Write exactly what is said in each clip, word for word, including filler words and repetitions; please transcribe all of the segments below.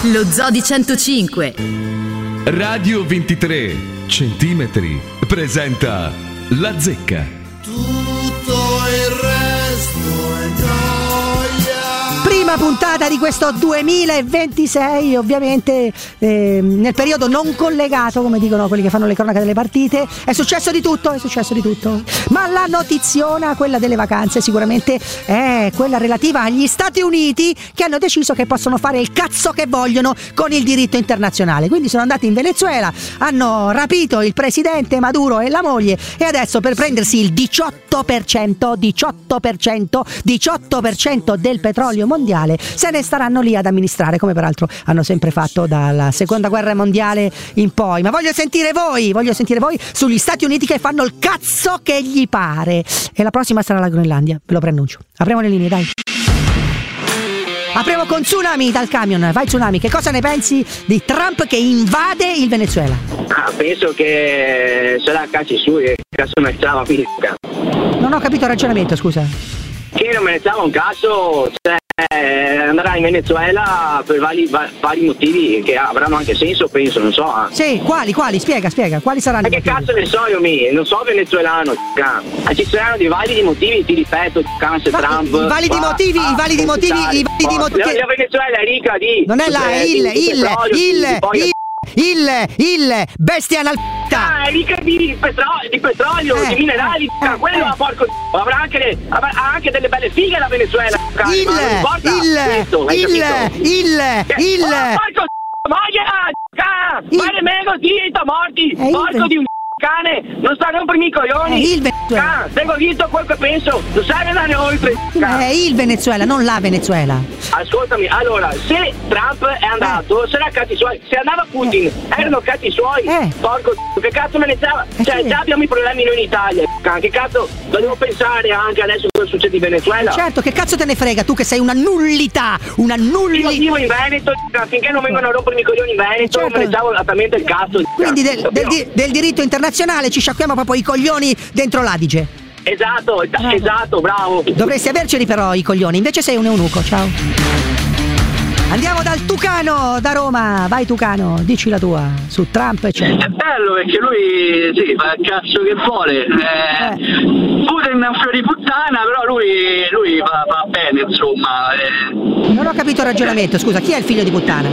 Lo Zoo di centocinque Radio ventitré centimetri presenta La Zecca. Tutto il resto è gioia. Prima puntata di questo duemilaventisei, ovviamente eh, nel periodo non collegato, come dicono quelli che fanno le cronache delle partite. È successo di tutto, è successo di tutto. Ma la notiziona, quella delle vacanze, sicuramente è quella relativa agli Stati Uniti, che hanno deciso che possono fare il cazzo che vogliono con il diritto internazionale. Quindi sono andati in Venezuela, hanno rapito il presidente Maduro e la moglie, e adesso per prendersi il diciotto per cento, diciotto per cento, diciotto per cento del petrolio mondiale se ne staranno lì ad amministrare, come peraltro hanno sempre fatto dalla seconda guerra mondiale in poi. Ma voglio sentire voi, voglio sentire voi sugli Stati Uniti che fanno il cazzo che gli pare. E la prossima sarà la Groenlandia, ve lo preannuncio. Apriamo le linee, dai. Apriamo con Tsunami dal camion. Vai Tsunami, che cosa ne pensi di Trump che invade il Venezuela? Ah, penso che sarà cazzi suoi, cazzo me ne stava fisica. Non ho capito il ragionamento, scusa. Che non me ne stava un cazzo, cioè andrà in Venezuela per vari, vari motivi che avranno anche senso, penso, non so. Sì, quali, quali? Spiega, spiega, quali saranno? Ma che cazzo ne so io, mi? Non so venezuelano, c***a. Ci saranno dei validi motivi, ti ripeto, c***a, se Ma Trump... I validi va, motivi, va, i validi motivi, i validi motivi... La, la Venezuela è ricca di... Non è la, eh, il, di, il, di petrolio, il, di, poi... il, il, il, bestia analfabeta. Ah, è ricca di petrolio, di, petrolio, eh, di minerali, eh, quello eh. porco... Avrà anche, le, avrà anche delle belle fighe la Venezuela. Il, ma non importa il, questo, hai il, capito? il, il, Oh, porco moglie, Il- fare me così, sto morti, È il porco Ven- di un cane, non sta a rompermi i coglioni. È il Venezuela. Ah, tengo visto quel che penso, non sai andare oltre. È il Venezuela, non la Venezuela. Ascoltami, allora, se Trump è andato, sarà cazzi suoi. Se andava Putin, erano cazzi suoi. Eh. Porco, che cazzo me ne stava? Eh, Cioè, sì. già abbiamo i problemi noi in Italia. Che cazzo, devo pensare anche adesso cosa succede in Venezuela. Certo, che cazzo te ne frega tu che sei una nullità, una Io nullità. vivo in Veneto, finché non vengono a rompermi i coglioni in Veneto, Certo. me ne stavo esattamente il cazzo. Quindi del, del, di- del diritto internazionale ci sciacquiamo proprio i coglioni dentro l'Adige. Esatto, es- Bravo. esatto, bravo. Dovresti averceli però i coglioni, invece sei un eunuco, ciao. Andiamo dal Tucano, da Roma. Vai Tucano, dici la tua su Trump, eccetera. È bello perché lui sì, fa il cazzo che vuole. Eh, Putin è un fiore di puttana, però lui, lui va, va bene, insomma. Eh. Non ho capito il ragionamento, scusa, chi è il figlio di puttana?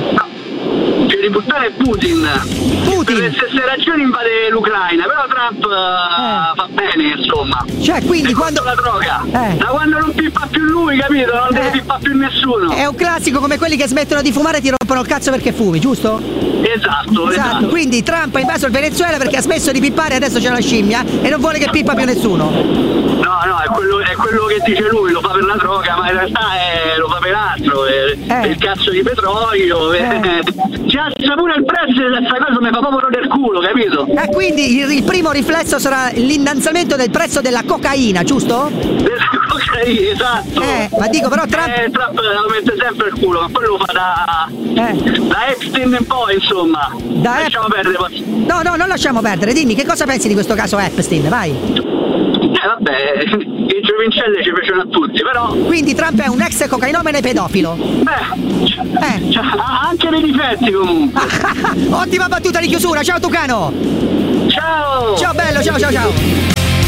Il fiore di puttana è Putin. Putin. Per le stesse ragioni invade l'Ucraina, però Trump eh, va bene, insomma. Cioè, quindi E quando... la droga. Eh. Da quando non pippa più lui, capito? Non deve Eh. pippare più nessuno. È un classico come quelli che smettono di fumare e ti rompono il cazzo perché fumi, giusto? Esatto, Esatto, esatto. quindi Trump ha invaso il Venezuela perché ha smesso di pippare e adesso c'è la scimmia e non vuole che pippa più nessuno. No, no, è quello, è quello che dice lui, lo fa per la droga, ma in realtà è, lo fa per altro, è, Eh. è il cazzo di petrolio. Eh. Eh. Già sa pure il prezzo di questa cosa, mi fa proprio del culo, capito? E quindi il, il primo riflesso sarà l'innalzamento del prezzo della cocaina, giusto? Ok, esatto. Eh, ma dico però Trump... Eh, Trump lo mette sempre il culo, ma poi lo fa da, Eh. da Epstein in poi, insomma. Da Ep- Lasciamo perdere poi. No, no, non lasciamo perdere, dimmi che cosa pensi di questo caso Epstein, vai. Eh vabbè, i giovincelli ci piacciono a tutti, però. Quindi Trump è un ex cocainomane pedofilo. Beh, c- Eh. c- ha anche dei difetti comunque. Ottima battuta di chiusura, ciao Tucano. Ciao! Ciao bello, ciao ciao ciao.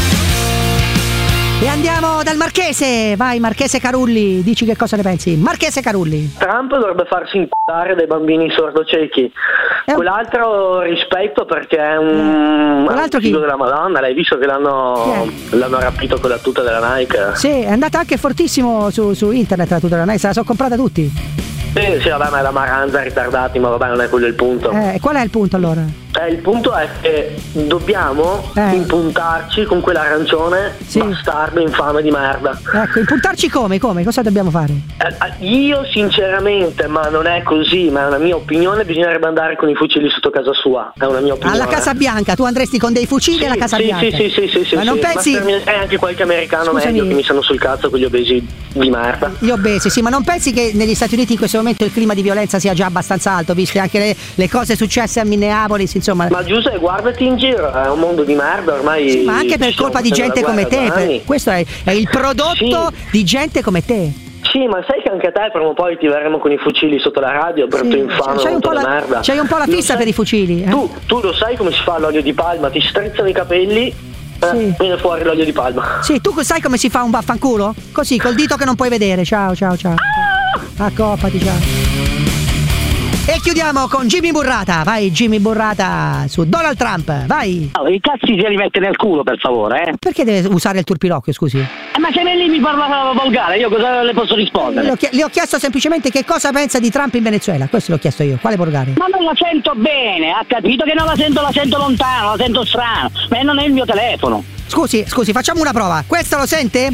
E andiamo dal Marchese, vai Marchese Carulli, dici che cosa ne pensi. Marchese Carulli. Trump dovrebbe farsi inculare dai bambini sordociechi. È un- Quell'altro rispetto perché è un, Quell'altro è un figlio chi? della Madonna. L'hai visto che l'hanno, l'hanno rapito con la tuta della Nike? Sì, è andata anche fortissimo su, su internet la tuta della Nike, se la sono comprata tutti. Sì, sì, vabbè, ma è la maranza, ritardati, ma vabbè, non è quello il punto. Eh, qual è il punto allora? Eh, il punto è che dobbiamo Eh. impuntarci con quell'arancione Sì. bastardo infame di merda. Ecco, impuntarci come? Come? Cosa dobbiamo fare? Eh, io sinceramente, ma non è così, ma è una mia opinione, bisognerebbe andare con i fucili sotto casa sua. È una mia opinione. Alla Casa Bianca, tu andresti con dei fucili Sì, alla Casa sì, Bianca. sì, sì, sì, sì, sì, Ma non sì. pensi... Ma sterminare anche qualche americano Scusami. medio che mi stanno sul cazzo con gli obesi di merda. Gli obesi, sì, ma non pensi che negli Stati Uniti in questo momento il clima di violenza sia già abbastanza alto, viste anche le, le cose successe a Minneapolis, insomma. Ma Giuseppe, guardati in giro, è un mondo di merda ormai. Sì, ma anche per ci stiamo colpa di facendo gente la come guerra te, da per- anni. questo è, è il prodotto Sì. di gente come te. Sì, ma sai che anche a te prima o poi ti verremo con i fucili sotto la radio per Sì, tu infame, c'hai un po' di la, merda. c'hai un po' la Lo fissa sai- per i fucili. Eh? Tu, tu lo sai come si fa l'olio di palma? Ti strizzano i capelli, eh, Sì. viene fuori l'olio di palma. Sì, tu sai come si fa un vaffanculo? Così, col dito che non puoi vedere. Ciao, ciao, ciao. Accoppati, ciao. E chiudiamo con Jimmy Burrata. Vai, Jimmy Burrata su Donald Trump. Vai. Oh, i cazzi se li mette nel culo, per favore, eh? Perché deve usare il turpiloquio, scusi? Eh, ma se lei mi parla volgare, io cosa le posso rispondere? Le ho, chie- le ho chiesto semplicemente che cosa pensa di Trump in Venezuela. Questo l'ho chiesto io. Quale volgare? Ma non la sento bene, ha capito che non la sento, la sento lontano, la sento strano, ma non è il mio telefono. Scusi, scusi, facciamo una prova. Questo lo sente?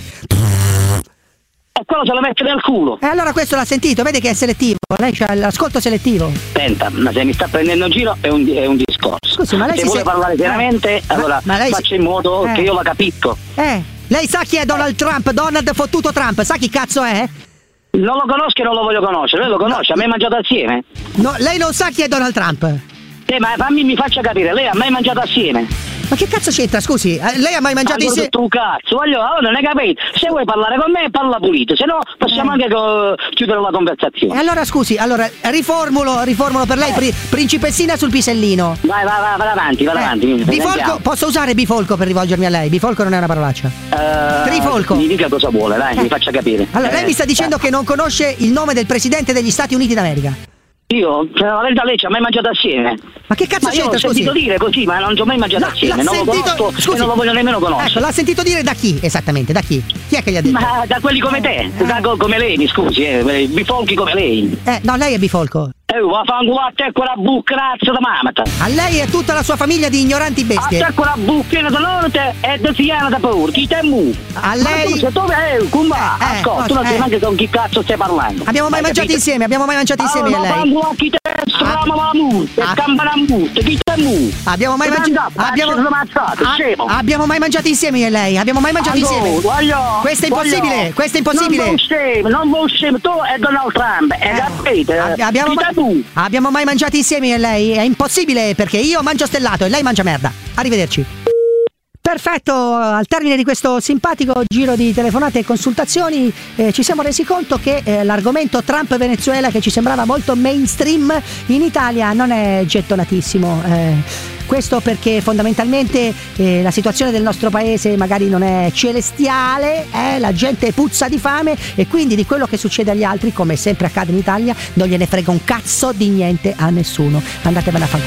E quello se lo mette nel culo. E allora questo l'ha sentito, vede che è selettivo. Lei c'ha l'ascolto selettivo. Senta, ma se mi sta prendendo in giro è un, è un discorso. Scusi, ma lei se si vuole sente- parlare chiaramente, Eh, ma- allora ma lei si- faccia in modo Eh. che io la capisco. Eh, lei sa chi è Donald Trump? Donald fottuto Trump, sa chi cazzo è? Non lo conosco e non lo voglio conoscere, lei lo conosce, a me mangiato assieme? No, lei non sa chi è Donald Trump. Eh, ma fammi mi faccia capire, lei ha mai mangiato assieme? Ma che cazzo c'entra, scusi? Eh, Lei ha mai mangiato Allora, insieme? tu cazzo, voglio, allora non hai capito. Se vuoi parlare con me, parla pulito, se no possiamo Eh. anche co- chiudere la E conversazione. allora scusi, allora riformulo, riformulo per lei pri- principessina sul pisellino. Vai, vai, vai, vai avanti, vai Eh, avanti. bifolco, sentiamo. posso usare bifolco per rivolgermi a lei? Bifolco non è una parolaccia. Eh, Trifolco. Mi dica cosa vuole, dai, Eh. mi faccia capire. Allora, lei Eh, mi sta dicendo che non conosce il nome del presidente degli Stati Uniti d'America. Io, cioè, la verità, lei ci ha mai mangiato assieme? Ma che cazzo Ma io ho c'entra, scusi? sentito dire così, ma non ci ho mai mangiato No, assieme, l'ha non lo sentito- conosco scusi. e non lo voglio nemmeno conoscere. Ecco, l'ha sentito dire da chi esattamente? Da chi? Chi è che gli ha detto? Ma da quelli come te, da co- come lei, mi scusi, eh, bifolchi come lei. Eh, no, lei è bifolco. Eh, va a fare un a te quella bucrazza da mamata. A lei e tutta la sua famiglia di ignoranti A bestie. te quella bucchina da notte e da siena da paura, chi te mu? A Ma lei- tu sei dove è? Come va? Eh, eh, Ascolta, tu non eh. sai neanche con chi cazzo stai parlando. Abbiamo mai Hai mangiato capito? insieme, abbiamo mai mangiato insieme Allora, io e ma lei. quando chi te strama la mutte, Ah. campana mutte, chi te mu? Abbiamo mai Ti mangiato mangia- abbiamo... faccia ammazzato, Ah, scemo. abbiamo mai mangiato insieme io e lei. Abbiamo mai mangiato Allora, insieme. voglio, Questo è impossibile, voglio. questo è impossibile. Non vuoi scemo, non vuoi scemo, tu e Donald Trump, e capite? Ab- abbiamo, Chi mai... te tu? abbiamo mai mangiato insieme io e lei? È impossibile perché io mangio stellato e lei mangia merda. Arrivederci. Perfetto, al termine di questo simpatico giro di telefonate e consultazioni eh, ci siamo resi conto che eh, l'argomento Trump-Venezuela, che ci sembrava molto mainstream, in Italia non è gettonatissimo. Eh, questo perché fondamentalmente eh, la situazione del nostro paese magari non è celestiale, eh, la gente puzza di fame e quindi di quello che succede agli altri, come sempre accade in Italia, non gliene frega un cazzo di niente a nessuno. Andatevene a fanculo.